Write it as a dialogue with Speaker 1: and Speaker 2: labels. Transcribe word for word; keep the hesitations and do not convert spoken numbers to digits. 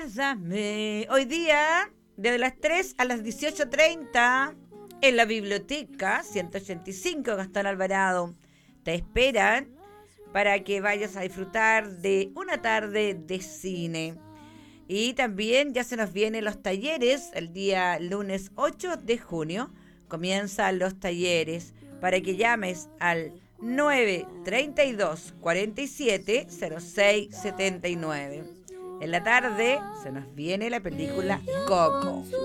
Speaker 1: Abrázame. Hoy día, desde las tres a las dieciocho treinta, en la biblioteca ciento ochenta y cinco Gastón Alvarado. Te esperan para que vayas a disfrutar de una tarde de cine. Y también ya se nos vienen los talleres. El día lunes ocho de junio comienzan los talleres para que llames al nueve treinta y dos cuarenta y siete cero seis setenta y nueve. En la tarde se nos viene la película Coco.